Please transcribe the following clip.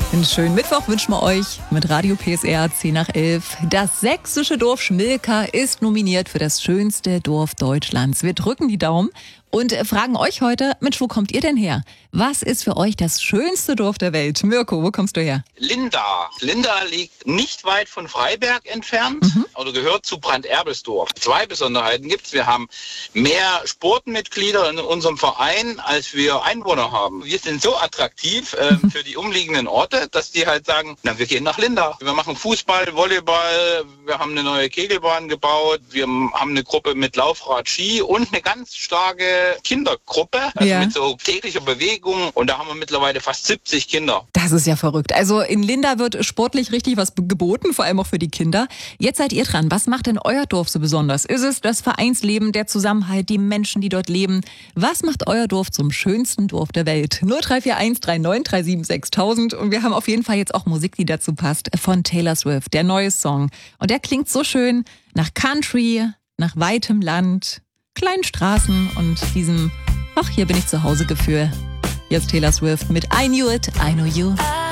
Einen schönen Mittwoch wünschen wir euch mit Radio PSR 10 nach 11. Das sächsische Dorf Schmilka ist nominiert für das schönste Dorf Deutschlands. Wir drücken die Daumen und fragen euch heute, Mensch, wo kommt ihr denn her? Was ist für euch das schönste Dorf der Welt? Mirko, wo kommst du her? Linda. Linda liegt nicht weit von Freiberg entfernt oder gehört zu Branderbelsdorf. 2 Besonderheiten gibt's. Wir haben mehr Sportmitglieder in unserem Verein, als wir Einwohner haben. Wir sind so attraktiv für die umliegenden Orte, dass die halt sagen, na, wir gehen nach Linda. Wir machen Fußball, Volleyball, wir haben eine neue Kegelbahn gebaut, wir haben eine Gruppe mit Laufrad, Ski und eine ganz starke Kindergruppe, also mit so täglicher Bewegung. Und da haben wir mittlerweile fast 70 Kinder. Das ist ja verrückt. Also in Linda wird sportlich richtig was geboten, vor allem auch für die Kinder. Jetzt seid ihr dran. Was macht denn euer Dorf so besonders? Ist es das Vereinsleben, der Zusammenhalt, die Menschen, die dort leben? Was macht euer Dorf zum schönsten Dorf der Welt? 0341 39 37 6000. Und wir haben auf jeden Fall jetzt auch Musik, die dazu passt, von Taylor Swift, der neue Song. Und der klingt so schön nach Country, nach weitem Land, kleinen Straßen und diesem, ach, hier bin ich zu Hause Gefühl. Jetzt Taylor Swift mit I Knew It, I Know You.